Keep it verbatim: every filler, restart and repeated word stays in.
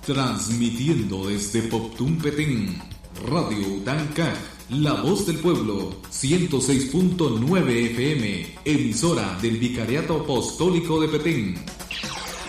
Transmitiendo desde Poptún Petén, Radio Utanca, La Voz del Pueblo, ciento seis punto nueve F M, emisora del Vicariato Apostólico de Petén.